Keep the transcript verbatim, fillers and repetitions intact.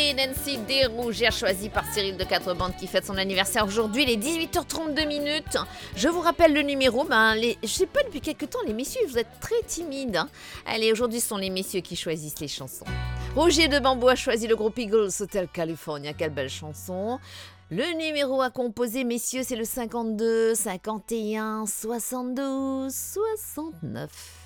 et Nancy Desrougières, choisie par Cyril de Quatre Bandes qui fête son anniversaire aujourd'hui, les dix-huit heures trente-deux minutes. Je vous rappelle le numéro, ben, les, je sais pas depuis quelques temps, les messieurs, vous êtes très timides. Hein. Allez, aujourd'hui, ce sont les messieurs qui choisissent les chansons. Roger de Bambou a choisi le groupe Eagles Hotel California, quelle belle chanson. Le numéro à composer, messieurs, c'est le cinquante-deux, cinquante et un, soixante-douze, soixante-neuf.